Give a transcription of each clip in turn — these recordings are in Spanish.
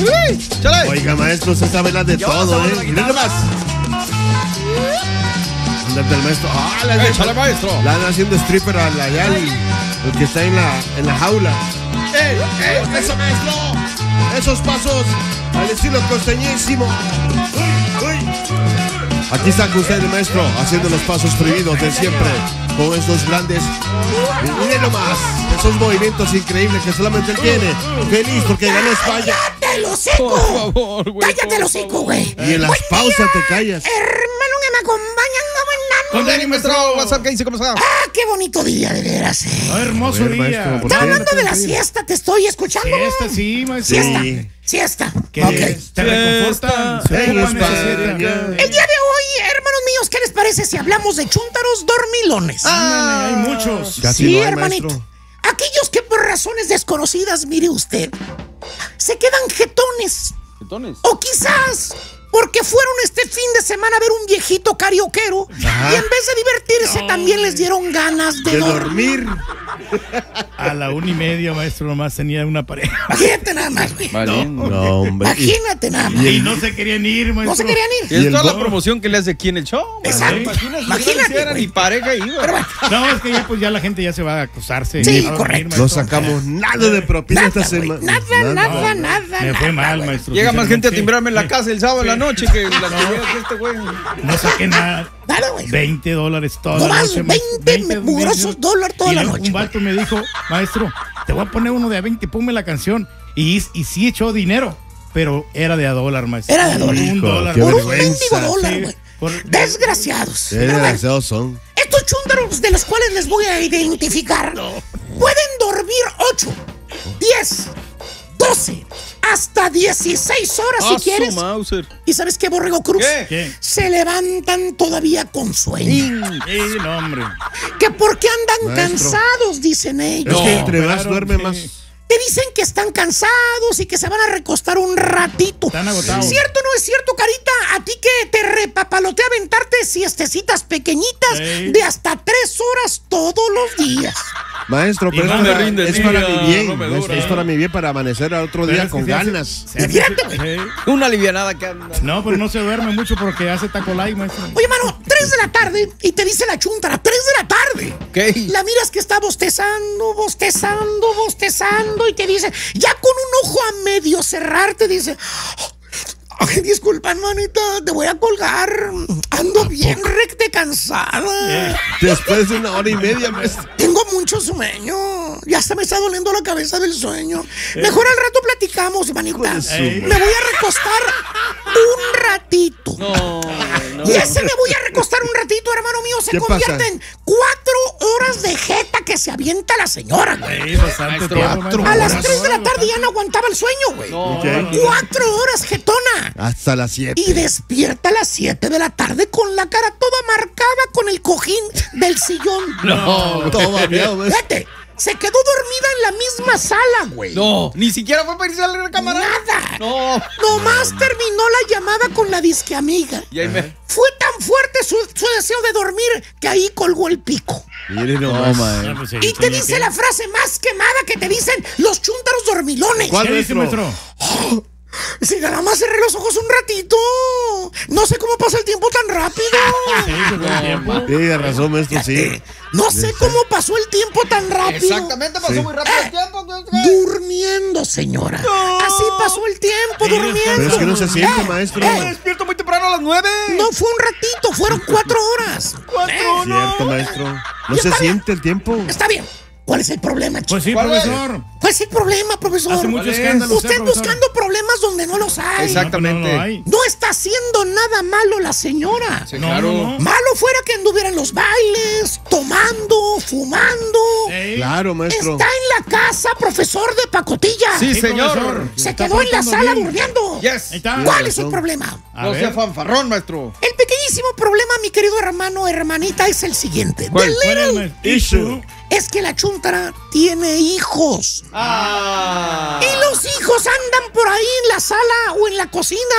¡Chale! Oiga, maestro, se sabe la de todo, ¿eh? Miren nomás. Ándate el maestro. ¡Échale, maestro! La anda haciendo stripper allá, el que está en la jaula. ¡Ey! ¡Eso, maestro! ¡Esos pasos al estilo costeñísimo! ¡Uy, uy! Aquí está con usted el maestro, haciendo los pasos prohibidos de siempre, con estos grandes, miren nomás, esos movimientos increíbles que solamente él tiene. Feliz porque ganó España. ¡Cállate el hocico! Por favor, güey. ¡Cállate el hocico, güey! Y en las pausas te callas. Hermano, que me acompañan, Con Dani, maestro. WhatsApp, ¿qué dice? ¿Cómo está? ¡Ah, qué bonito día, de veras! Hermoso A ver, día. maestro, ¿por Está qué? hablando de la siesta, te estoy escuchando. Siesta, sí, maestro. Siesta, Sí. siesta. Que Ok. te reconfortan. Sí, Ocupan España. necesidad. El día de hoy, hermanos míos, ¿qué les parece si hablamos de chúntaros dormilones? Ándale, hay muchos. Casi Sí, no hay, hermanito. maestro. Aquellos que por razones desconocidas, mire usted, se quedan jetones. ¿Jetones? O quizás porque fueron este fin de semana a ver un viejito carioquero Ajá. y en vez de divertirse también les dieron ganas de De dormir. dormir. A la 1:30, maestro, nomás tenía una pareja. Imagínate nada más, güey. Vale. No, hombre. Imagínate nada más. Y no se querían ir, maestro. No se querían ir. Y es el toda la bo- promoción que le hace aquí en el show. Exacto. Imagínate, güey. ni pareja iba. Pero bueno, No, es que ya, pues, ya la gente ya se va a acostarse. Sí, a dormir, correcto. No maestro. sacamos nada de propina esta nada, güey. semana. Nada. Me fue mal, maestro. Llega más gente a sinceramente. timbrarme en la casa el sábado en la noche que la actividad que este güey. No saqué nada. Nada, güey. $20 toda No la más, noche. 20 mugrosos dólares toda Y la luego noche, Un vato me dijo, maestro, te voy a poner uno de a 20, ponme la canción. Y sí echó dinero, pero era de a dólar, maestro. Era de a dólar. Un Hijo, dólar. qué Por un vergüenza. mendigo dólar, Sí, güey. por- Desgraciados. Qué Pero bueno, desgraciados son. estos chúntaros de los cuales les voy a identificar pueden dormir 8, 10, 12, hasta 16 horas si Ah, su quieres. Mauser. ¿Y sabes qué, Borrego Cruz? ¿Qué? Se levantan todavía con sueño. Sí, no, hombre. Que porque andan Maestro. cansados, dicen ellos. Es que entre más claro, duerme, sí. más. Te dicen que están cansados y que se van a recostar un ratito. Están agotados. ¿Cierto o no es cierto, Carita? A ti que te repapalotea aventarte siestecitas pequeñitas Ey. de hasta 3 horas todos los días. Maestro, pero Y es no me para, rinde, es para mira, mi bien. no me dura. Es para mi bien, para amanecer al otro Pero día es que con se hace- ganas. se hace- Fíjate, güey. Una alivianada que anda. No, pero no se duerme mucho porque hace taco light, maestro. Oye, mano, 3 de la tarde y te dice la chuntara, 3 de la tarde. ¿Qué? La miras que está bostezando y te dice, ya con un ojo a medio cerrar, te dice, ay, disculpa, hermanita, te voy a colgar. Ando bien recte cansada. Después de 1 hora y media, maestro. Tengo mucho sueño. Ya se me está doliendo la cabeza del sueño. Mejor al rato platicamos, manita. Ey. Me voy a recostar un ratito. No. Y ese me voy a recostar un ratito, hermano mío, se ¿Qué convierte pasa? en 4 horas de jeta que se avienta la señora, güey. Sí, bastante Maestro, tiempo, cuatro maestro. A las horas. 3 de la tarde ya no aguantaba el sueño, güey. No, Ok. no, no. 4 horas jetona. Hasta las 7. Y despierta a las 7 de la tarde con la cara toda marcada con el cojín del sillón. No, todavía, maestro. Fíjate, se quedó dormida en la misma sala, güey. No, ni siquiera fue para irse a la cámara. Nada. No. Nomás terminó la llamada con la disque amiga. Y ahí me. Fue tan fuerte su deseo de dormir que ahí colgó el pico. Miren nomás. Ah, pues sí, Y te tenía dice que- la frase más quemada que te dicen los chúntaros dormilones. ¿Cuál? ¿Qué dice, maestro? maestro? Si nada más cerré los ojos un ratito. No sé cómo pasa el tiempo tan rápido. Sí, se fue el tiempo. Tiene razón, maestro, sí. No sé cómo pasó el tiempo tan rápido. Exactamente, pasó Sí. muy rápido el tiempo. Durmiendo, señora. Así pasó el tiempo, durmiendo. Pero es que no se siente, maestro. Me despierto muy temprano a las 9. No fue un ratito, fueron 4 horas. Cierto, maestro. No se Está bien. siente el tiempo. Está bien. ¿Cuál es el problema, chico? Pues sí, ¿Cuál es? profesor. ¿Cuál es el problema, profesor? Hace mucho ¿Cuál es? escándalo. Usted profesor. buscando problemas donde no los hay. Exactamente. No hay. No está haciendo nada malo la señora. Sí, No, claro. no, no. Malo fuera que anduviera en los bailes, tomando, fumando. Ey. Claro, maestro. Está en la casa, profesor de pacotilla. Sí, Sí, señor. profesor. Se Está quedó en la portando sala bien. durmiendo. Yes. Ahí está. ¿Cuál es el razón. problema? A No ver. sea fanfarrón, maestro. El pequeñísimo problema, mi querido hermano, hermanita, es el siguiente. ¿Cuál? The ¿Cuál es little el issue? es que la chuntara tiene hijos. Ah. Y los hijos andan por ahí en la sala o en la cocina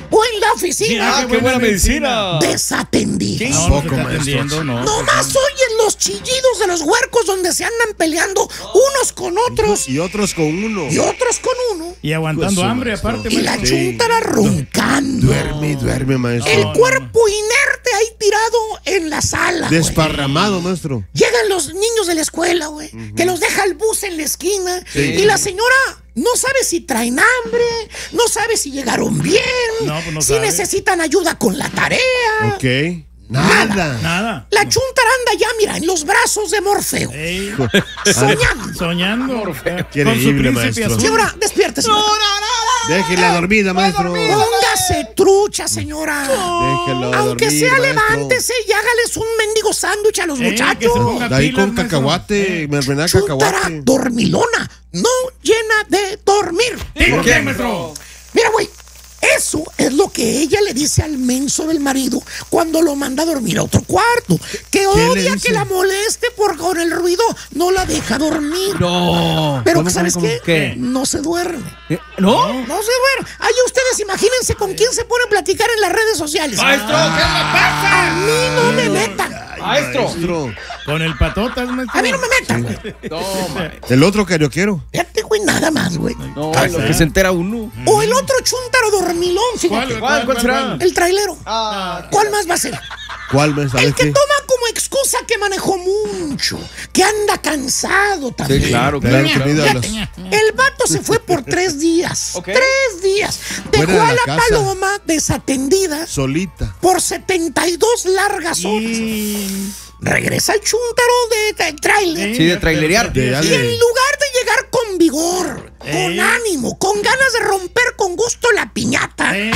o en la oficina. Ah, qué buena medicina. Desatendidos. No, Poco, se está maestro. atendiendo, no. Nomás oyen los chillidos de los huercos donde se andan peleando unos con otros Y otros con uno. y otros con uno. Y aguantando Pues, hambre, maestro. aparte, Y la maestro. chuntara roncando. Duerme, maestro. El cuerpo inerte ahí tirado en la sala. güey. Desparramado, maestro. Llegan los niños de la escuela, güey, que los deja el bus en la esquina. Y la señora no sabe si traen hambre, no sabe si llegaron bien, No, pues no si sabe. necesitan ayuda con la tarea. Ok. Nada. Nada. La chuntara anda ya, mira, en los brazos de Morfeo, Ey, soñando. soñando. Qué Con su increíble, príncipe maestro. azul. Señora, despiértese. Déjela dormida, maestro. Póngase trucha, señora. Déjelo Aunque dormir, sea, maestro. levántese y hágales un mendigo sándwich a los Que se muchachos. ponga De ahí pilas, con maestro. cacahuate, mermelada Chuntara cacahuate. dormilona, no llena de dormir. ¿Por qué, maestro? Mira, güey, eso es lo que ella le dice al menso del marido cuando lo manda a dormir a otro cuarto. Que le odia dice? que la moleste por con el ruido no la deja dormir. No. Pero ¿Cómo, ¿sabes cómo, qué? qué? No se duerme. ¿No? No se duerme. Ay, ustedes imagínense con quién se pone a platicar en las redes sociales. Maestro, ¿qué le pasa? A mí no me metan. Maestro. Con el patotas, maestro. A mí no me metan, güey. No, El otro carioquero. Fíjate, güey, nada más, güey. no, lo que se entera uno. O el otro chúntaro dormilón, fíjate. ¿Cuál será? El trailero. Ah, ¿Cuál más va a ser? ¿Cuál mes? El ¿Sabes que qué? toma como excusa que manejó mucho, que anda cansado también. sí, claro, Te dan claro. comida a los- El vato se fue por 3 días. Ok. 3 días. Fuera Dejó de a la la casa. paloma desatendida Solita. por 72 largas horas. Y... Regresa el chúntaro del tráiler. Sí, de trailerear. De Y dale. en lugar de llegar con vigor, con ánimo, con ganas de romper con gusto la piñata, el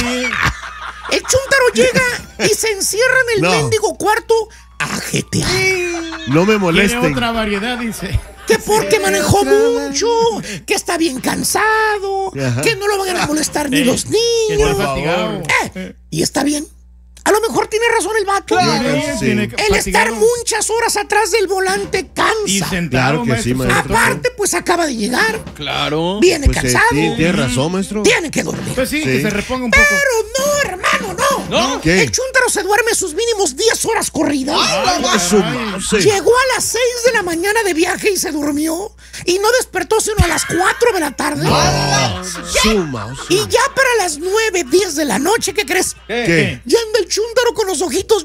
chúntaro llega y se encierra en el No. mendigo cuarto a jetear. No me Tiene molesten. otra variedad, dice. Que porque manejó mucho, que está bien cansado, Ajá. que no lo van a molestar ni los Que está niños. fatigado. Y está bien. A lo mejor tiene razón el vato. Sí. Tiene El estar fatigado. muchas horas atrás del volante Y cansa. sentado, Claro que sí, maestro. Aparte, pues acaba de llegar, Claro. viene Pues, cansado, tiene razón, maestro. tiene que dormir. Pues sí, Sí. que se reponga un poco. Pero no, hermano, no. ¿No? ¿Qué? El chúntaro se duerme sus mínimos 10 horas corridas. Su mouse. Llegó a las 6 de la mañana de viaje y se durmió. Y no despertó sino a las 4 de la tarde. Su mouse. Y ya para las 9, 10 de la noche, ¿qué crees? ¿Qué? Ya anda el chúntaro con los ojitos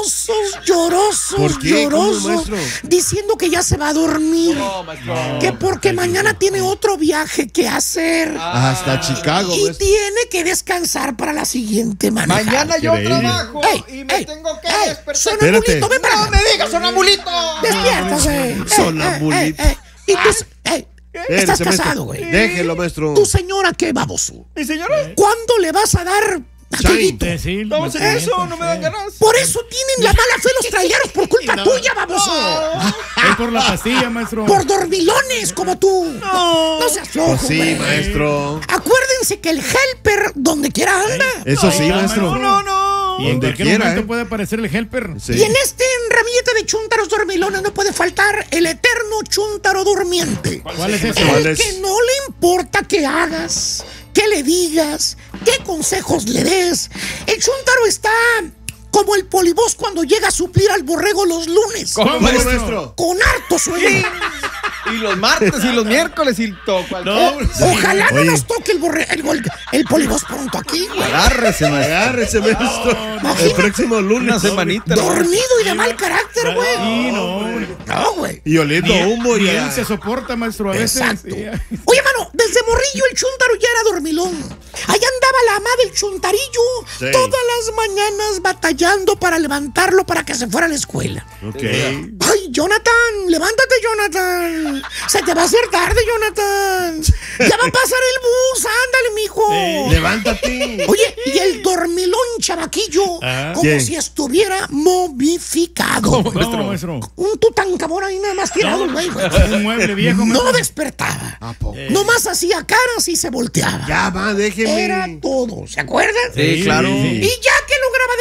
llorosos, ¿Por qué? ¿Cómo, llorosos, maestro? diciendo que ya se va a dormir. No, maestro. Que porque mañana tiene otro viaje que hacer. Hasta Chicago, Y maestro. tiene que descansar para la siguiente manejada. Mañana yo Increíble. trabajo Ey, y me ey, tengo que ey, despertar. sonambulito, Espérate. ven para ¡No acá. me digas, sonambulito! Despierta, güey. Sonambulito. Y tú, estás Espérese, maestro. casado, güey. Déjelo, maestro. Tu señora, qué baboso. ¿Mi señora? ¿Cuándo le vas a dar aquellito? Sí, No, eso, no me dan ganas. Por eso tienen la mala fe los traileros, por culpa No. tuya, baboso. Es por la pastilla, maestro. Por dormilones como tú. No seas flojo, Pues sí, güey. maestro. Acuérdense que el helper, donde quiera anda. Eso sí, No, maestro. No. Y en Donde cualquier quiera, momento ¿eh? puede aparecer el helper. Sí. Y en este ramillete de chúntaros dormilones no puede faltar el eterno chúntaro durmiente. ¿Cuál es ese? ¿Cuál El es? que no le importa qué hagas, qué le digas, qué consejos le des. El chúntaro está como el polibós cuando llega a suplir al borrego los lunes. ¿Cómo, ¿Cómo, maestro? maestro? Con harto sueño. Y los martes y los miércoles y todo. No, Ojalá no Oye. nos toque el polibós pronto aquí, güey. Agárrese, maestro. Agárrese, maestro. El próximo Una lunes. semanita. ¿no? Dormido y de mal carácter, güey. Sí, no. No, güey. Y oliendo humo Ni y él se soporta, maestro, a veces. Exacto. Sí. Oye, mano, desde morrillo el chúntaro ya era dormilón. Allá andaba la ama del chuntarillo Sí. todas las mañanas batallando para levantarlo para que se fuera a la escuela. Ok. Ay, Jonathan, levántate, Jonathan. Se te va a hacer tarde, Jonathan. Ya va a pasar el bus, ándale, mijo. Levántate. Oye, y el dormilón chavaquillo, Ah. como ¿Qué? si estuviera momificado. No, maestro. Un Tutankamón ahí nada más tirado, güey. Un mueble viejo, maestro. No despertaba. ¿A poco? Nomás hacía caras y se volteaba. Ya va, déjeme. Era todo, ¿se acuerdan? Sí, claro. Y ya que lograba despertar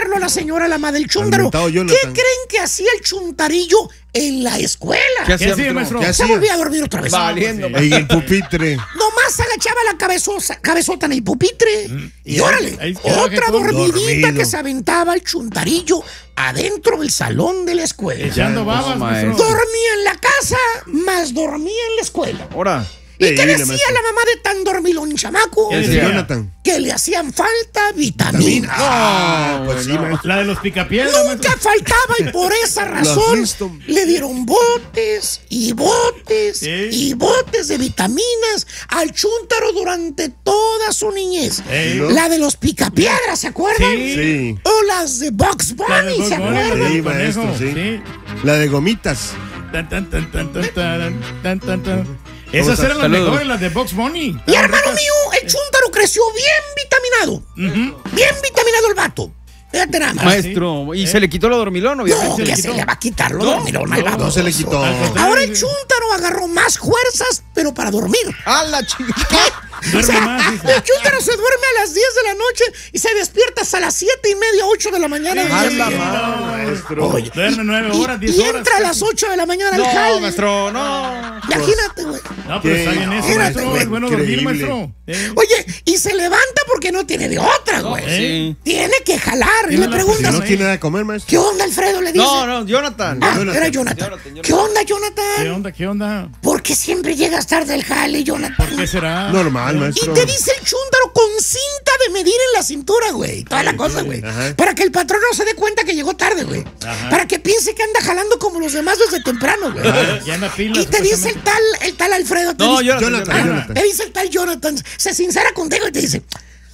a la señora, la madre del chúntaro. Al mentado ¿Qué Jonathan. creen que hacía el chuntarillo en la escuela? ¿Qué hacía, sí, maestro? ¿Qué Se hacía? volvía a dormir otra vez. Valiendo. En el pupitre. Nomás agachaba la cabezota en el pupitre. Y y órale, ahí quedaba otra jetón. dormidita Dormido. que se aventaba el chuntarillo adentro del salón de la escuela. Echando babas, No, maestro. maestro. Dormía en la casa, más dormía en la escuela. Ahora. ¿Y qué Increíble, decía maestro. la mamá de tan dormilón chamaco? ¿Qué Ese decía? Jonathan. Que le hacían falta vitaminas. Ah, pues sí, maestro. La de los picapiedras, Nunca maestro. faltaba y por esa razón Flintstone. le dieron botes y botes Sí. y botes de vitaminas al chúntaro durante toda su niñez. Ey. La de los picapiedras, ¿se acuerdan? Sí. O las de Bugs La de Bunny, Bugs ¿se Bunny, acuerdan? la Sí, del maestro, conejo, sí. La de gomitas. Tan, tan, tan, tan, tan, tan, tan, tan, tan. Esas eran las Saludos. mejores, las de Box Bunny. Y hermano mío, el chúntaro creció bien vitaminado. Bien vitaminado el vato. Fíjate nada más. Maestro. ¿Y se le quitó lo dormilón, No, obviamente? que le se quitó. le va a quitar lo No, dormilón al No se le baboso. quitó. Al contrario. Ahora el chúntaro agarró más fuerzas, pero para dormir. ¡A la chica! Duerme más, dice. El chúntaro se duerme a las 10 de la noche y se despierta hasta las 7:30, 8 de la mañana. ¡A del día la siguiente. madre! Maestro. Oye, Duerme 9 horas, 10 y horas. entra a las 8 de la mañana al No, jale. maestro, no. Imagínate, güey. No, pero está bien eso, Qué maestro. Es bueno dormir, increíble. maestro. Oye, y se levanta porque no tiene de otra, güey. Sí. Tiene que jalar. Y Tiene le la Si preguntas, no ahí. tiene nada de comer, maestro. ¿qué onda, Alfredo? Le dice. No, Jonathan. Ah, Jonathan. era Jonathan. Jonathan. ¿Qué onda, ¿Qué Jonathan? onda? ¿Qué onda? ¿Por qué siempre llegas tarde al jale, Jonathan? ¿Qué será? Normal, Y maestro. te dice el chúntaro con cinta de medir en la cintura, güey. Toda la cosa, güey. Ajá. Para que el patrón no se dé cuenta que llegó tarde, güey. Para que piense que anda jalando como los demás desde temprano, güey. Ya anda pila. Y te dice el tal Alfredo. Te No, dice, Jonathan. Jonathan. te dice el tal Jonathan. Se sincera contigo y te dice: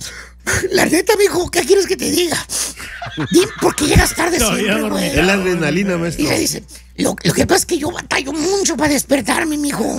la neta, mijo, ¿qué quieres que te diga? Dime, ¿por qué llegas tarde Todavía siempre, dormí. güey? Es la adrenalina, Y maestro. le dice, lo que pasa es que yo batallo mucho para despertarme, mijo.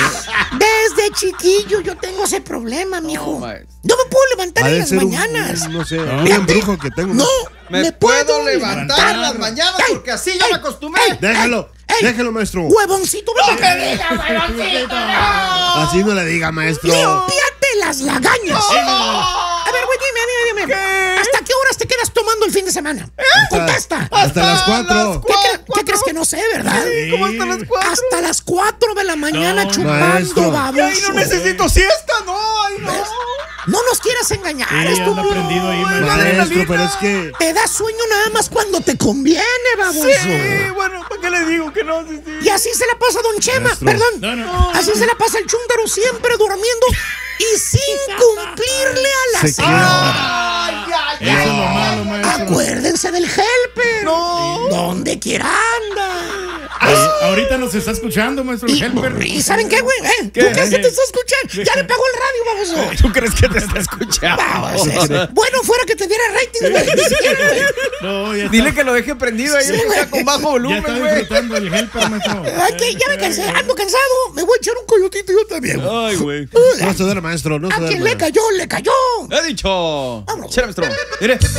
Desde chiquillo yo tengo ese problema, mijo. maestro. No me puedo levantar Ha en de las ser mañanas. no sé, un Fíjate. embrujo que tengo. No, Me puedo levantar las mañanas Ey, porque así ya ey, me acostumbré. ey, Déjalo, ey, déjalo, maestro. Huevoncito, no te digas, huevoncito, no. Así no le diga, maestro. Límpiate las lagañas. A ver, güey, dime. ¿Hasta qué horas te quedas tomando el fin de semana? Contesta. Hasta las 4. ¿Qué crees que no sé, verdad? ¿Cómo hasta las 4? Hasta las 4 de la mañana No, chupando maestro. baboso. ¡Ay, no necesito siesta! ¡No! ¡Ay, no! No nos quieras engañar, Sí, anda estúpido. prendido ahí, maestro. Maestro, pero es que. Te da sueño nada más cuando te conviene, baboso. Sí, bueno, ¿para qué le digo que no? Sí, sí. Y así se la pasa Don Chema, Maestro. perdón. No. Así se la pasa el chúntaro siempre durmiendo y sin cumplirle a la Se cena. ¡Ay, ya, Eso es lo malo, maestro. Acuérdense del helper. No. Donde quiera anda. Ahorita nos está escuchando, maestro Y, Helper. ¿y saben qué, güey? ¿Tú ¿Qué? crees que te está escuchando? Ya le pagó el radio, baboso. ¿Tú crees que te está escuchando? Baboso. Bueno, fuera que te diera rating, güey. Ni siquiera, güey. No, ya está. Dile que lo deje prendido ahí, Sí, aunque sea güey. con bajo Ya volumen, está güey. disfrutando el Helper, maestro. Ay, que ya me cansé, ando cansado. Me voy a echar un coyotito yo también. Ay, güey. No se duerma, maestro. No se A quien duerma. le cayó, le cayó. He dicho. Vámonos. Chera, maestro. Mire.